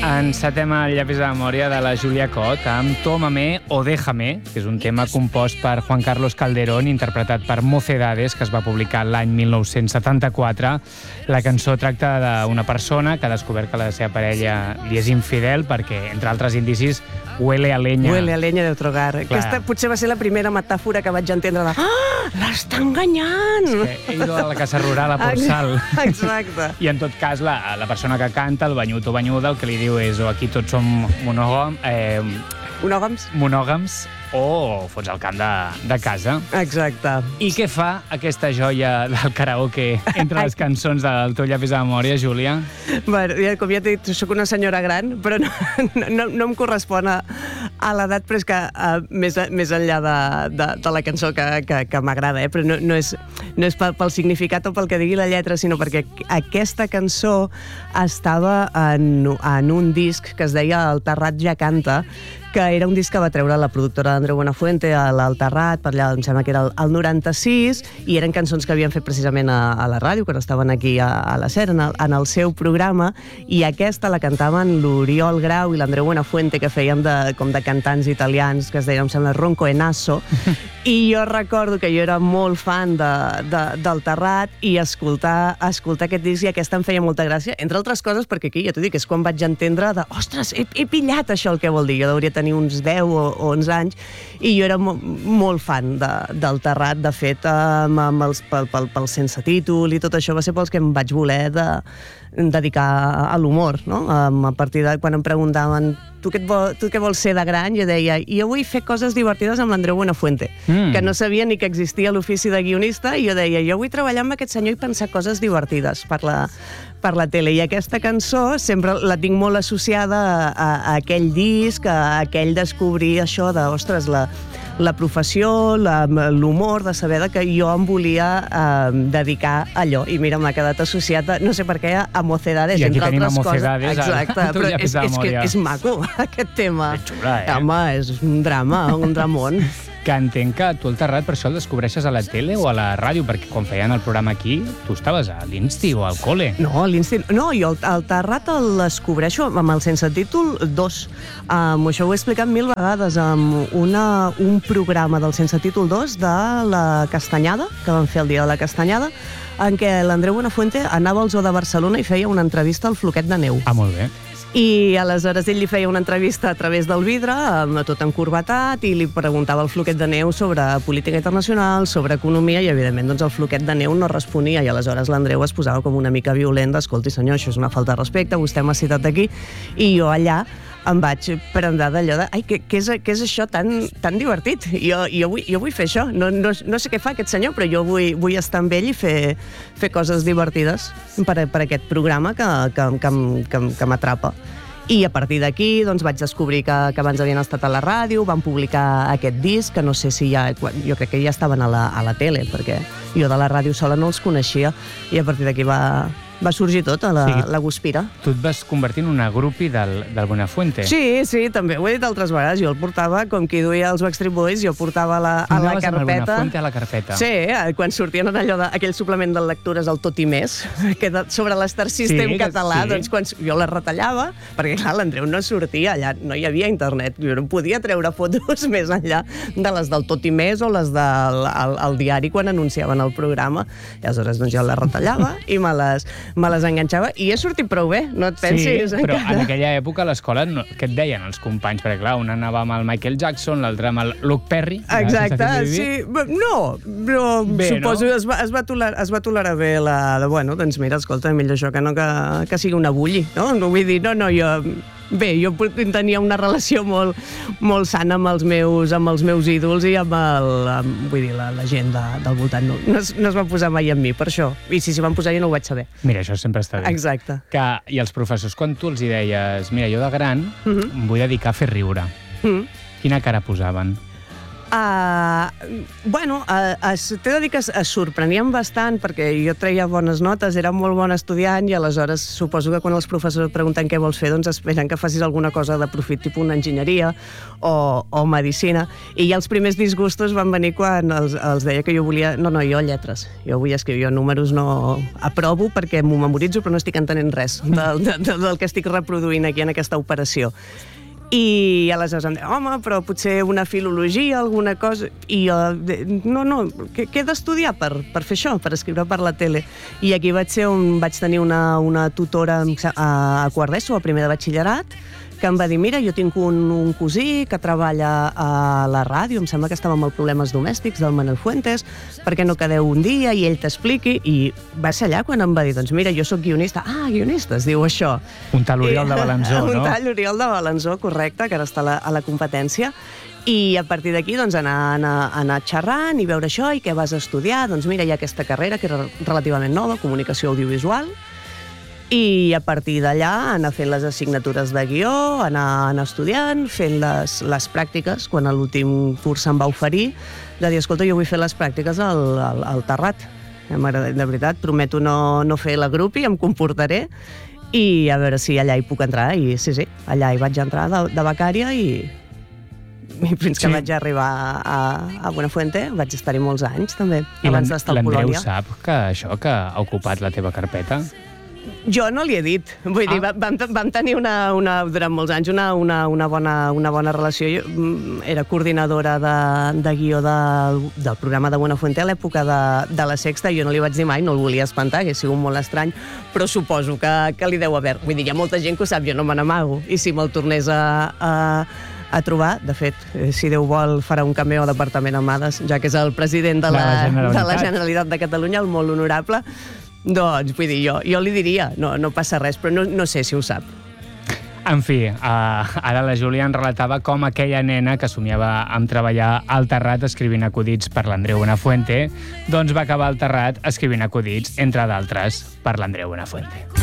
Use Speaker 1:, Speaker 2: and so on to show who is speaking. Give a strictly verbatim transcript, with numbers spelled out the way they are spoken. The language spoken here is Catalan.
Speaker 1: Encetem el llapis de memòria de la Júlia Cot amb Tómame o Déjame, que és un tema compost per Juan Carlos Calderón, interpretat per Mocedades, que es va publicar l'any mil nou-cents setanta-quatre. La cançó tracta d'una persona que ha descobert que la seva parella li és infidel perquè, entre altres indicis, huele a leña.
Speaker 2: Huele a leña de otro hogar. Clar. Aquesta potser va ser la primera metàfora que vaig entendre de ah, l'està enganyant!
Speaker 1: És que he ido a la casa rural a por sal.
Speaker 2: Exacte.
Speaker 1: I en tot cas, la, la persona que canta, el banyut o banyuda, el que li diu és o aquí tots som monògams, eh,
Speaker 2: monògams,
Speaker 1: monògams o fots al camp de, de casa.
Speaker 2: Exacte.
Speaker 1: I què fa aquesta joia del karaoke entre les cançons del teu llapis de memòria, Júlia?
Speaker 2: Bueno, com ja t'he dit, soc una senyora gran, però no, no, no em correspon a, a l'edat, però és que uh, més, més enllà de, de, de la cançó que, que, que m'agrada, eh? Però no, no és, no és pel, pel significat o pel que digui la lletra, sinó perquè aquesta cançó estava en, en un disc que es deia El Terrat ja canta, que era un disc que va treure la productora d'Andreu Buenafuente a l'Alt Terrat, per allà em sembla que era el, el noranta-sis, i eren cançons que havien fet precisament a, a la ràdio, quan estaven aquí a, a la SER, en el, en el seu programa, i aquesta la cantaven l'Oriol Grau i l'Andreu Buenafuente, que feien de, com de cantants italians, que es deien, em sembla, Ronco e Naso, i jo recordo que jo era molt fan de, de, del Terrat, i escoltar, escoltar aquest disc, i aquesta em feia molta gràcia, entre altres coses, perquè aquí, ja t'ho dic, és quan vaig entendre de, ostres, he, he pillat això el que vol dir, jo hauria tenir uns deu o onze anys, i jo era mo molt fan de, del Terrat. De fet, amb, amb els, pel, pel, pel sense títol i tot això va ser pels que em vaig voler de, dedicar a l'humor, no? A partir de quan em preguntaven tu què, vol, tu què vols ser de gran, jo deia jo vull fer coses divertides amb l'Andreu Buenafuente, mm. que no sabia ni que existia l'ofici de guionista, i jo deia jo vull treballar amb aquest senyor i pensar coses divertides per la, per la tele, i aquesta cançó sempre la tinc molt associada a, a, a aquell disc, a aquell descobrir això de, ostres, la, la professió, l'humor, de saber que jo em volia eh, dedicar a allò, i mira, m'ha quedat associat a, no sé per què, a Mocedades,
Speaker 1: i aquí
Speaker 2: entre
Speaker 1: tenim
Speaker 2: altres
Speaker 1: a Mocedades,
Speaker 2: coses. Exacte, però és, és, que és maco aquest tema.
Speaker 1: És xula, eh?
Speaker 2: Home, és un drama, un dramón.
Speaker 1: Que entenc que tu el Terrat per això el descobreixes a la tele o a la ràdio, perquè quan feien el programa aquí, tu estaves a l'Insti o al col·le.
Speaker 2: No, a l'Insti... No, jo el, el Terrat el descobreixo amb el sense títol dos. Um, això ho he explicat mil vegades, amb una, un programa del sense títol dos de la Castanyada, que van fer el dia de la Castanyada, en què l'Andreu Buenafuente anava al Zoo de Barcelona i feia una entrevista al Floquet de Neu.
Speaker 1: Ah, molt bé.
Speaker 2: I aleshores ell li feia una entrevista a través del vidre, tot encorbatat, i li preguntava al Floquet de Neu sobre política internacional, sobre economia, i evidentment doncs, el Floquet de Neu no responia, i aleshores l'Andreu es posava com una mica violent d'escolti senyor, això és una falta de respecte, vostè m'ha citat aquí, i jo allà em vaig prendar d'allò de ai, què, què, és, què és això tan, tan divertit? Jo, jo, vull, jo vull fer això, no, no, no sé què fa aquest senyor, però jo vull, vull estar amb ell i fer, fer coses divertides per, per aquest programa que, que, que, que, que m'atrapa. I a partir d'aquí doncs, vaig descobrir que, que abans havien estat a la ràdio, van publicar aquest disc, que no sé si ja... Jo crec que ja estaven a la, a la tele, perquè jo de la ràdio sola no els coneixia, i a partir d'aquí va... va sorgir tot, a la, sí, la Guspira.
Speaker 1: Tu et vas convertir en una grupi del, del Buenafuente.
Speaker 2: Sí, sí, també ho he dit altres vegades. Jo el portava, com qui duia els Backstreet Boys, jo portava la, a la carpeta.
Speaker 1: Amb el Buenafuente a la carpeta.
Speaker 2: Sí, quan sortien en allò de, aquell suplement de lectures, el Tot i Més, que de, sobre l'Star System sí, català, sí. Doncs quan jo la retallava, perquè clar, l'Andreu no sortia allà, no hi havia internet, jo no podia treure fotos més enllà de les del Tot i Més o les del el, el diari quan anunciaven el programa. I aleshores doncs, jo les retallava i me les me les enganxava, i he sortit prou bé, no et pensis.
Speaker 1: Sí, però
Speaker 2: encara.
Speaker 1: En aquella època a l'escola, no, què et deien els companys? Perquè clar, una anava amb el Michael Jackson, l'altre amb el Luke Perry.
Speaker 2: Exacte, sí. No, però bé, suposo que no? es, va, es, va tolerar, es va tolerar bé la de, bueno, doncs mira, escolta, millor això que no que, que sigui una bulli, no? No vull dir, no, no, jo... Bé, jo tenia una relació molt, molt sana amb els meus, amb els meus ídols i amb, el, amb vull dir, la, la gent de, del voltant. No, no, es, no es va posar mai amb mi, per això. I si s'hi van posar jo no ho vaig saber.
Speaker 1: Mira, això sempre està bé.
Speaker 2: Exacte.
Speaker 1: Que, I els professors, quan tu els hi deies mira, jo de gran uh-huh. em vull dedicar a fer riure, uh-huh. quina cara posaven?
Speaker 2: Uh, bueno, uh, es, t'he de dir que es, es sorprenien bastant perquè jo treia bones notes, era molt bon estudiant i aleshores suposo que quan els professors pregunten què vols fer, doncs esperen que facis alguna cosa de profit, tipus una enginyeria o, o medicina. I ja els primers disgustos van venir quan els, els deia que jo volia... No, no, jo lletres. Jo vull escriure, jo números no aprovo perquè m'ho memoritzo però no estic entenent res del, del, del que estic reproduint aquí en aquesta operació. I aleshores em deia, home, però potser una filologia, alguna cosa... I jo, no, no, què, què he d'estudiar per, per fer això, per escriure per la tele? I aquí vaig ser on vaig tenir una, una tutora a, a quart d'ESO, a primer de batxillerat, que em va dir, mira, jo tinc un, un cosí que treballa a la ràdio, em sembla que estava amb els problemes domèstics del Manel Fuentes, per què no quedeu un dia i ell t'expliqui? I va ser allà quan em va dir, doncs mira, jo sóc guionista. Ah, guionista, es diu això.
Speaker 1: Un tal Oriol de Balanzó, no?
Speaker 2: Un tal Oriol de Balanzó, correcte, que ara està a la, a la competència. I a partir d'aquí doncs, anar, anar, anar xerrant i veure això i què vas a estudiar. Doncs mira, hi ha aquesta carrera que era relativament nova, comunicació audiovisual, i a partir d'allà anar fent les assignatures de guió, anar, anar estudiant, fent les, les pràctiques, quan a l'últim curs se'm va oferir, de dir, escolta, jo vull fer les pràctiques al, al, al Terrat. De veritat, prometo no, no fer la grupi, em comportaré, i a veure si allà hi puc entrar. I sí, sí, allà hi vaig entrar de, de becària i, i fins que sí. vaig arribar a, a Buenafuente vaig estar-hi molts anys, també,
Speaker 1: I
Speaker 2: abans d'estar a Polònia.
Speaker 1: I l'Andreu sap que això que ha ocupat la teva carpeta?
Speaker 2: Jo no li he dit. Vull ah. dir, vam, vam tenir una, una, durant molts anys una, una, una, bona, una bona relació. Jo era coordinadora de, de guió del, del programa de Buenafuente a l'època de, de la Sexta. Jo no li vaig dir mai, no el volia espantar, que ha sigut molt estrany, però suposo que, que li deu haver. Vull dir, hi ha molta gent que ho sap, jo no me n'amago. I si me'l tornés a, a, a trobar, de fet, si Déu vol, farà un cameo al Departament Amades, ja que és el president de la, de la, de la Generalitat de Catalunya, el molt honorable. Doncs, vull dir, jo, jo li diria, no, no passa res, però no, no sé si ho sap.
Speaker 1: En fi, uh, ara la Júlia ens relatava com aquella nena que somiava amb treballar al Terrat escrivint acudits per l'Andreu Buenafuente, doncs va acabar al Terrat escrivint acudits, entre d'altres, per l'Andreu Buenafuente.